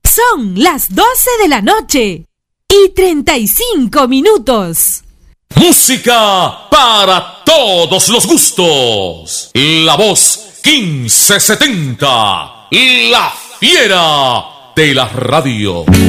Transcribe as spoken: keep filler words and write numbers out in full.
Son las doce de la noche y treinta y cinco minutos. Música para todos los gustos. La voz quince setenta, la fiera de la radio.